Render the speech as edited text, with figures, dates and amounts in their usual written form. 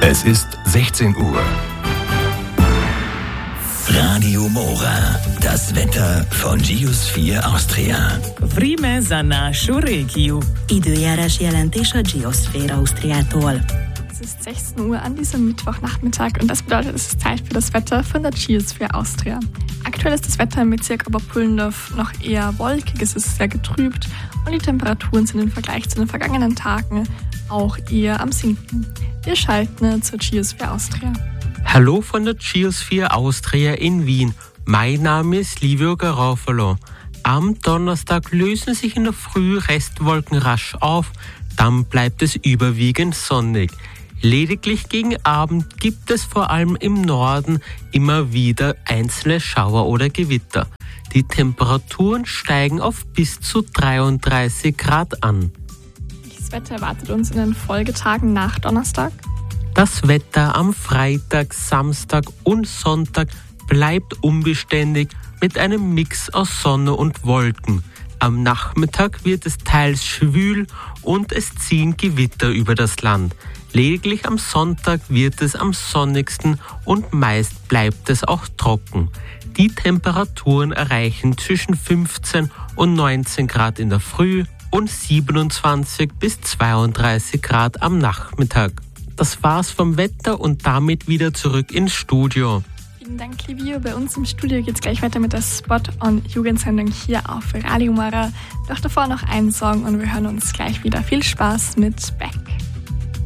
Es ist 16 Uhr. Radio Mora, das Wetter von Geosphere Austria. Vreme za našu regiju. Időjárás jelentés a Geosphere Austriától. Es ist 16 Uhr an diesem Mittwochnachmittag und das bedeutet, es ist Zeit für das Wetter von der Geosphere Austria. Aktuell ist das Wetter im Bezirk Oberpullendorf noch eher wolkig, es ist sehr getrübt und die Temperaturen sind im Vergleich zu den vergangenen Tagen auch eher am Sinken. Wir schalten zur Geosphere Austria. Hallo von der Geosphere Austria in Wien. Mein Name ist Livio Garofalo. Am Donnerstag lösen sich in der Früh Restwolken rasch auf, dann bleibt es überwiegend sonnig. Lediglich gegen Abend gibt es vor allem im Norden immer wieder einzelne Schauer oder Gewitter. Die Temperaturen steigen auf bis zu 33 Grad an. Welches Wetter erwartet uns in den Folgetagen nach Donnerstag? Das Wetter am Freitag, Samstag und Sonntag bleibt unbeständig mit einem Mix aus Sonne und Wolken. Am Nachmittag wird es teils schwül und es ziehen Gewitter über das Land. Lediglich am Sonntag wird es am sonnigsten und meist bleibt es auch trocken. Die Temperaturen erreichen zwischen 15 und 19 Grad in der Früh und 27 bis 32 Grad am Nachmittag. Das war's vom Wetter und damit wieder zurück ins Studio. Vielen Dank, Livio. Bei uns im Studio geht's gleich weiter mit der Spot-on-Jugendsendung hier auf Radio Mora. Doch davor noch einen Song und wir hören uns gleich wieder. Viel Spaß mit Back.